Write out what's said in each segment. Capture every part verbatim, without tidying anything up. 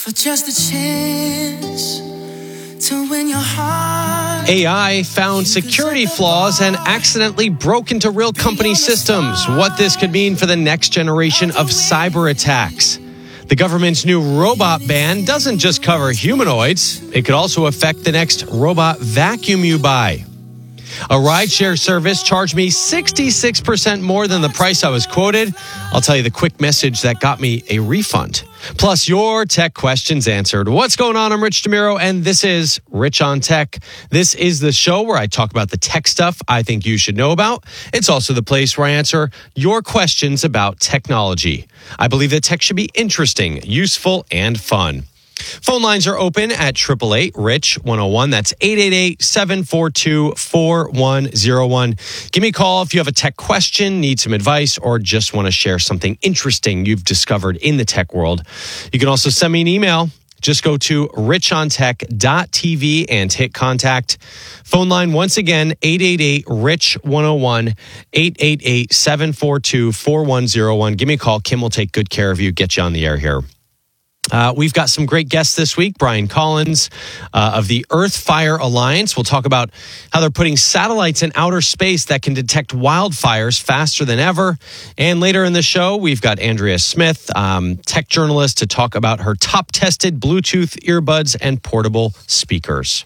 for just a chance to win your heart. A I found security flaws and accidentally broke into real company systems. What this could mean for the next generation of cyber attacks. The government's new robot ban doesn't just cover humanoids. It could also affect the next robot vacuum you buy. A rideshare service charged me sixty-six percent more than the price I was quoted. I'll tell you the quick message that got me a refund. Plus, your tech questions answered. What's going on? I'm Rich DeMiro, and this is Rich on Tech. This is the show where I talk about the tech stuff I think you should know about. It's also the place where I answer your questions about technology. I believe that tech should be interesting, useful, and fun. Phone lines are open at eight eight eight, RICH one oh one. That's eight eight eight, seven four two, four one oh one. Give me a call if you have a tech question, need some advice, or just want to share something interesting you've discovered in the tech world. You can also send me an email. Just go to rich on tech dot t v and hit contact. Phone line once again, eight eight eight, RICH one oh one, eight eight eight, seven four two, four one oh one. Give me a call. Kim will take good care of you, get you on the air here. Uh, we've got some great guests this week. Brian Collins uh, of the Earth Fire Alliance. We'll talk about how they're putting satellites in outer space that can detect wildfires faster than ever. And later in the show, we've got Andrea Smith, um, tech journalist, to talk about her top-tested Bluetooth earbuds and portable speakers.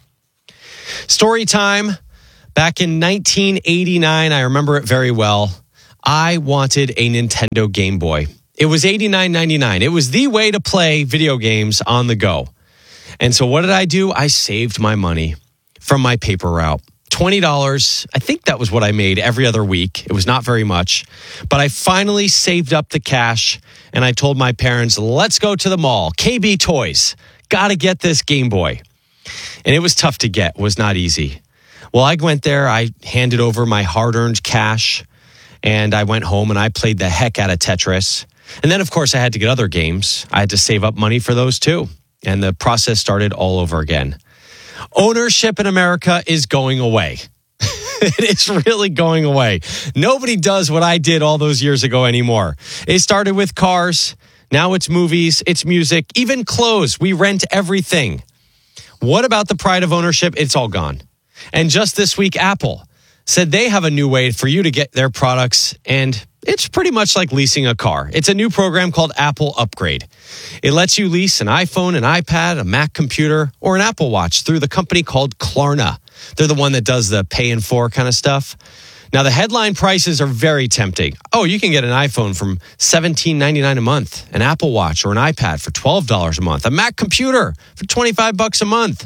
Story time. Back in nineteen eighty-nine, I remember it very well. I wanted a Nintendo Game Boy. It was eighty-nine ninety-nine. It was the way to play video games on the go. And so what did I do? I saved my money from my paper route. twenty dollars. I think that was what I made every other week. It was not very much. But I finally saved up the cash and I told my parents, let's go to the mall. K B Toys. Got to get this Game Boy. And it was tough to get. It was not easy. Well, I went there. I handed over my hard-earned cash and I went home and I played the heck out of Tetris. And then, of course, I had to get other games. I had to save up money for those, too. And the process started all over again. Ownership in America is going away. It is really going away. Nobody does what I did all those years ago anymore. It started with cars. Now it's movies. It's music. Even clothes. We rent everything. What about the pride of ownership? It's all gone. And just this week, Apple said they have a new way for you to get their products, and it's pretty much like leasing a car. It's a new program called Apple Upgrade. It lets you lease an iPhone, an iPad, a Mac computer, or an Apple Watch through the company called Klarna. They're the one that does the pay in four kind of stuff. Now, the headline prices are very tempting. Oh, you can get an iPhone from seventeen ninety-nine a month, an Apple Watch or an iPad for twelve dollars a month, a Mac computer for twenty-five bucks a month.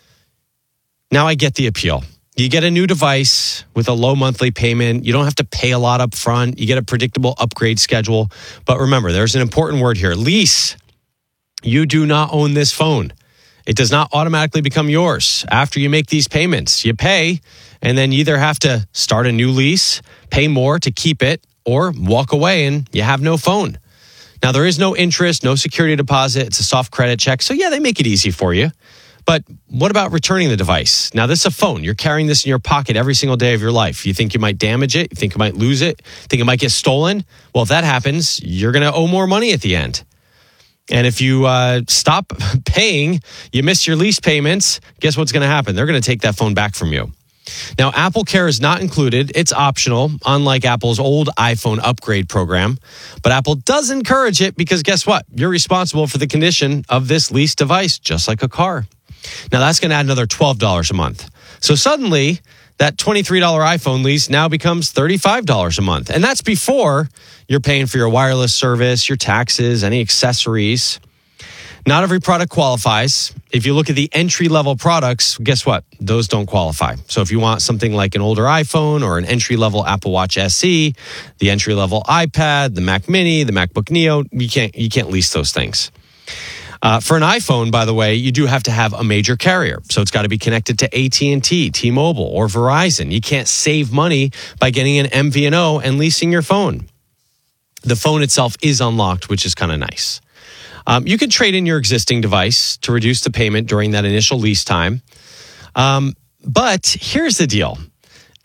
Now I get the appeal. You get a new device with a low monthly payment. You don't have to pay a lot up front. You get a predictable upgrade schedule. But remember, there's an important word here. Lease. You do not own this phone. It does not automatically become yours after you make these payments. You pay, and then you either have to start a new lease, pay more to keep it, or walk away and you have no phone. Now, there is no interest, no security deposit. It's a soft credit check. So, yeah, they make it easy for you. But what about returning the device? Now, this is a phone. You're carrying this in your pocket every single day of your life. You think you might damage it? You think you might lose it? You think it might get stolen? Well, if that happens, you're going to owe more money at the end. And if you uh, stop paying, you miss your lease payments, guess what's going to happen? They're going to take that phone back from you. Now, Apple Care is not included. It's optional, unlike Apple's old iPhone upgrade program. But Apple does encourage it because guess what? You're responsible for the condition of this leased device, just like a car. Now, that's going to add another twelve dollars a month. So suddenly, that twenty-three dollars iPhone lease now becomes thirty-five dollars a month. And that's before you're paying for your wireless service, your taxes, any accessories. Not every product qualifies. If you look at the entry-level products, guess what? Those don't qualify. So if you want something like an older iPhone or an entry-level Apple Watch S E, the entry-level iPad, the Mac Mini, the MacBook Neo, you can't, you can't lease those things. Uh, for an iPhone, by the way, you do have to have a major carrier. So it's got to be connected to A T and T, T-Mobile, or Verizon. You can't save money by getting an M V N O and leasing your phone. The phone itself is unlocked, which is kind of nice. Um, you can trade in your existing device to reduce the payment during that initial lease time. Um, but here's the deal.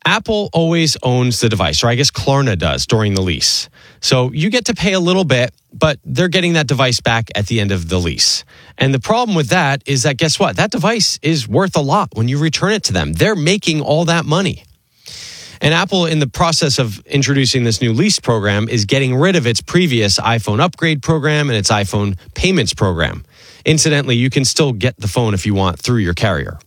Apple always owns the device, or I guess Klarna does during the lease. So you get to pay a little bit, but they're getting that device back at the end of the lease. And the problem with that is that, guess what? That device is worth a lot when you return it to them. They're making all that money. And Apple, in the process of introducing this new lease program, is getting rid of its previous iPhone upgrade program and its iPhone payments program. Incidentally, you can still get the phone if you want through your carrier.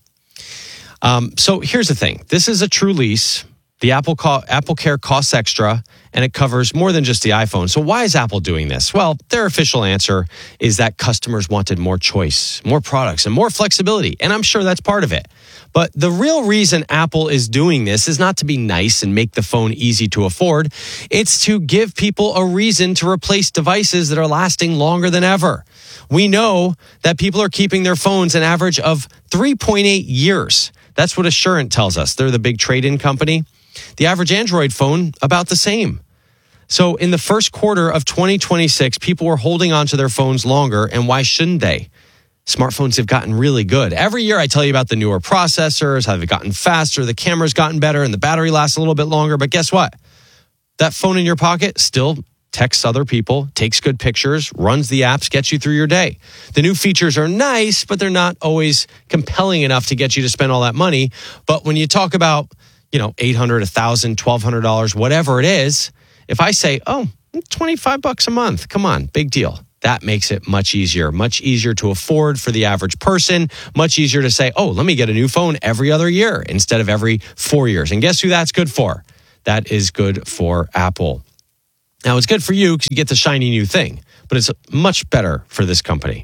Um, so here's the thing. This is a true lease. The Apple co- Apple Care costs extra, and it covers more than just the iPhone. So why is Apple doing this? Well, their official answer is that customers wanted more choice, more products, and more flexibility. And I'm sure that's part of it. But the real reason Apple is doing this is not to be nice and make the phone easy to afford. It's to give people a reason to replace devices that are lasting longer than ever. We know that people are keeping their phones an average of three point eight years. That's what Assurant tells us. They're the big trade-in company. The average Android phone, about the same. So in the first quarter of twenty twenty-six, people were holding on to their phones longer, and why shouldn't they? Smartphones have gotten really good. Every year I tell you about the newer processors, how they've gotten faster, the camera's gotten better, and the battery lasts a little bit longer. But guess what? That phone in your pocket still texts other people, takes good pictures, runs the apps, gets you through your day. The new features are nice, but they're not always compelling enough to get you to spend all that money. But when you talk about, you know, eight hundred dollars, one thousand dollars, twelve hundred dollars, whatever it is, if I say, oh, twenty-five bucks a month, come on, big deal. That makes it much easier, much easier to afford for the average person, much easier to say, oh, let me get a new phone every other year instead of every four years. And guess who that's good for? That is good for Apple. Now, it's good for you because you get the shiny new thing, but it's much better for this company.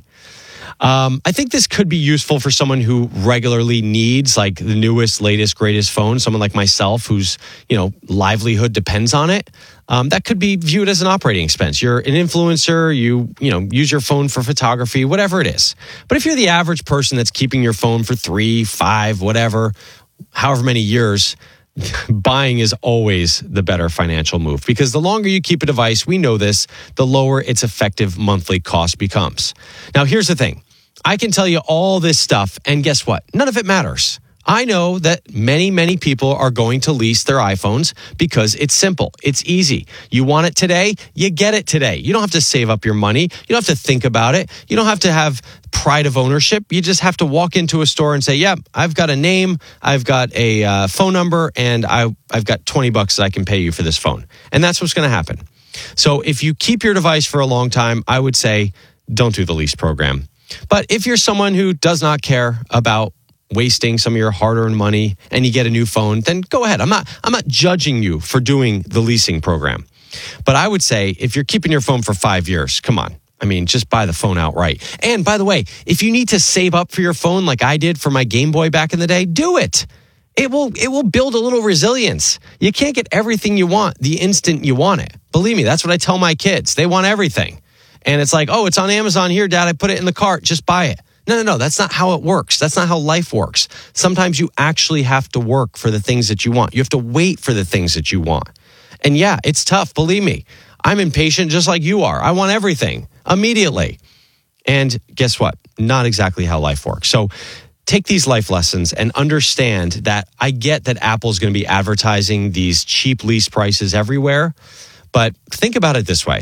Um, I think this could be useful for someone who regularly needs like the newest, latest, greatest phone. Someone like myself whose, you know, livelihood depends on it. Um, that could be viewed as an operating expense. You're an influencer, you, you know, use your phone for photography, whatever it is. But if you're the average person that's keeping your phone for three, five, whatever, however many years, buying is always the better financial move, because the longer you keep a device, we know this, the lower its effective monthly cost becomes. Now, here's the thing. I can tell you all this stuff, and guess what? None of it matters. I know that many, many people are going to lease their iPhones because it's simple. It's easy. You want it today, you get it today. You don't have to save up your money. You don't have to think about it. You don't have to have pride of ownership. You just have to walk into a store and say, yeah, I've got a name, I've got a uh, phone number, and I, I've got twenty bucks that I can pay you for this phone. And that's what's going to happen. So if you keep your device for a long time, I would say don't do the lease program. But if you're someone who does not care about wasting some of your hard-earned money and you get a new phone, then go ahead. I'm not I'm not judging you for doing the leasing program. But I would say if you're keeping your phone for five years, come on. I mean, just buy the phone outright. And by the way, if you need to save up for your phone like I did for my Game Boy back in the day, do it. It will it will build a little resilience. You can't get everything you want the instant you want it. Believe me, that's what I tell my kids. They want everything. And it's like, oh, it's on Amazon here, Dad. I put it in the cart. Just buy it. No, no, no. That's not how it works. That's not how life works. Sometimes you actually have to work for the things that you want. You have to wait for the things that you want. And yeah, it's tough. Believe me, I'm impatient just like you are. I want everything immediately. And guess what? Not exactly how life works. So take these life lessons and understand that I get that Apple's going to be advertising these cheap lease prices everywhere. But think about it this way.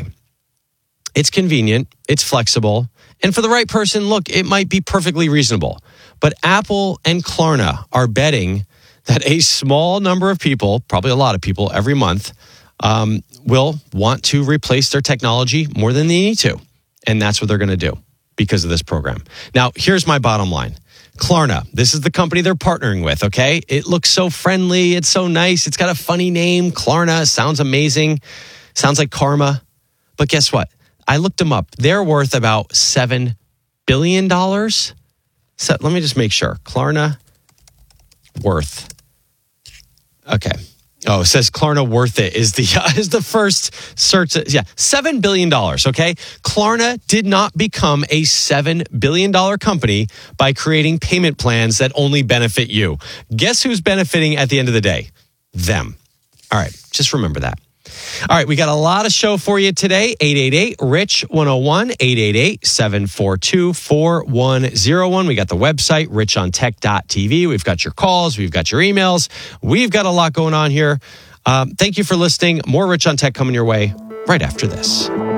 It's convenient. It's flexible. And for the right person, look, it might be perfectly reasonable. But Apple and Klarna are betting that a small number of people, probably a lot of people every month, um, will want to replace their technology more than they need to. And that's what they're going to do because of this program. Now, here's my bottom line. Klarna, this is the company they're partnering with, okay? It looks so friendly. It's so nice. It's got a funny name. Klarna sounds amazing. Sounds like karma. But guess what? I looked them up. They're worth about seven billion dollars. So let me just make sure. Klarna worth. Okay. Oh, it says Klarna worth it is the uh, is the first search. Yeah, seven billion dollars, okay? Klarna did not become a seven billion dollars company by creating payment plans that only benefit you. Guess who's benefiting at the end of the day? Them. All right, just remember that. All right, we got a lot of show for you today. eight eight eight, R I C H one oh one, eight eight eight, seven four two, four one oh one. We got the website, rich on tech dot t v. We've got your calls. We've got your emails. We've got a lot going on here. Um, thank you for listening. More Rich on Tech coming your way right after this.